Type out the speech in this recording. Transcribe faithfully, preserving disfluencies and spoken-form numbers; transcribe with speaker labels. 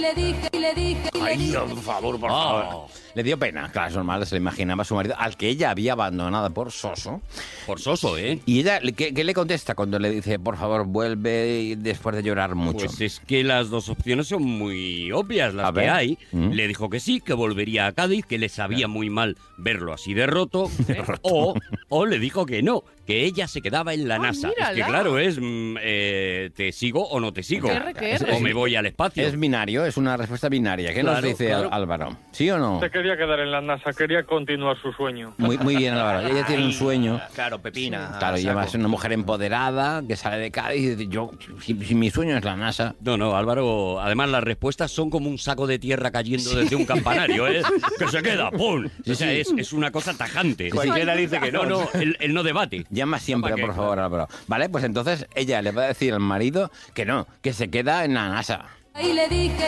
Speaker 1: le dije, y le dije, y le
Speaker 2: Ay,
Speaker 1: dije.
Speaker 2: por favor, por
Speaker 3: Oh.
Speaker 2: favor. Le dio pena, claro, es normal, se le imaginaba a su marido, al que ella había abandonado por soso.
Speaker 3: Por soso, ¿eh?
Speaker 2: Y ella, ¿qué, qué le contesta cuando le dice, por favor, vuelve y después de llorar mucho?
Speaker 3: Pues es que las dos opciones son muy obvias, las
Speaker 2: A
Speaker 3: que
Speaker 2: ver.
Speaker 3: hay.
Speaker 2: ¿Mm?
Speaker 3: Le dijo que sí, que volvería a Cádiz, que le sabía muy mal verlo así de roto. ¿eh?
Speaker 2: roto.
Speaker 3: O, o le dijo que no, que ella se quedaba en la
Speaker 4: Ah,
Speaker 3: NASA. Es que
Speaker 4: mírala.
Speaker 3: claro, es mm, eh, te sigo o no te sigo.
Speaker 4: Qué re, qué
Speaker 2: re.
Speaker 3: O me voy al espacio.
Speaker 2: Es binario, es una respuesta binaria. ¿Qué nos
Speaker 3: Claro,
Speaker 2: dice
Speaker 3: claro.
Speaker 2: Álvaro? ¿Sí o no?
Speaker 5: Se quería quedar en la NASA, quería continuar su sueño.
Speaker 2: Muy, muy bien, Álvaro. Ella tiene un sueño.
Speaker 6: Claro, Pepina.
Speaker 2: Claro,
Speaker 6: a
Speaker 2: ella
Speaker 6: saco.
Speaker 2: es una mujer empoderada que sale de Cádiz y dice, yo, si, si mi sueño es la NASA.
Speaker 3: No, no, Álvaro, además las respuestas son como un saco de tierra cayendo desde un campanario, ¿eh? Que se queda, ¡pum! O sea, es, es una cosa tajante.
Speaker 6: Cualquiera dice que no.
Speaker 3: No, no, él, él no debate.
Speaker 2: Llama siempre,
Speaker 3: ¿Para qué?
Speaker 2: por favor, Álvaro. Vale, pues entonces ella le va a decir al marido que no, que se queda en la NASA.
Speaker 1: Y le dije.